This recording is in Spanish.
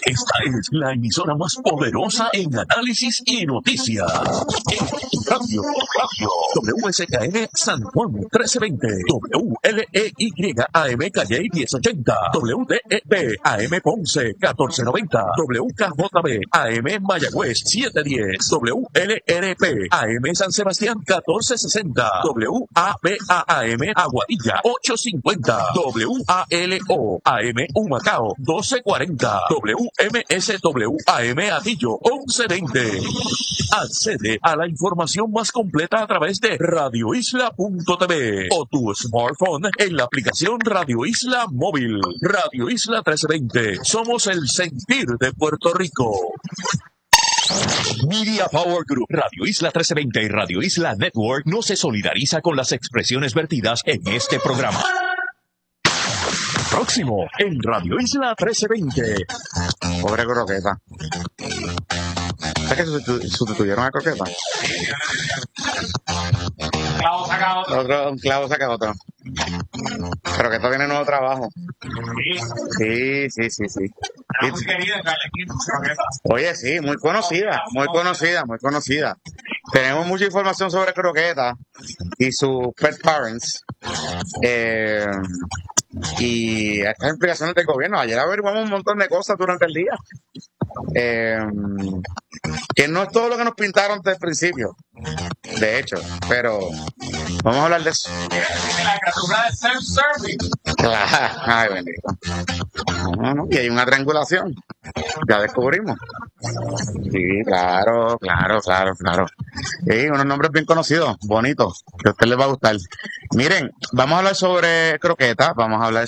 Esta es la emisora más poderosa en análisis y noticias. Radio WSKN San Juan 1320, WLEY AM Calle 1080, WDEB AM Ponce 1490, WKJB AM Mayagüez 710, WLRP AM San Sebastián 1460, WABA AM Aguadilla 850, WALO AM Humacao 1240, WMSW AM Atillo 1120. Accede a la información más completa a través de radioisla.tv o tu smartphone en la aplicación Radio Isla Móvil. Radio Isla 1320. Somos el sentir de Puerto Rico. Media Power Group, Radio Isla 1320 y Radio Isla Network no se solidariza con las expresiones vertidas en este programa. Próximo en Radio Isla 1320. Pobre croqueta. ¿Sabes que sustituyeron a croqueta? Clavo saca otro. Un clavo saca otro. Croqueta tiene nuevo trabajo. Sí. Era muy querida en croqueta. Oye, sí, muy conocida. Tenemos mucha información sobre croqueta y sus pet parents. Y estas implicaciones del gobierno. Ayer averiguamos un montón de cosas durante el día. Que no es todo lo que nos pintaron desde el principio, de hecho, pero vamos a hablar de eso. La criatura de self-serving. Claro, ay bendito. No, y hay una triangulación, ya descubrimos. Sí, claro. Sí, unos nombres bien conocidos, bonitos, que a usted les va a gustar. Miren, vamos a hablar sobre croqueta, vamos a hablar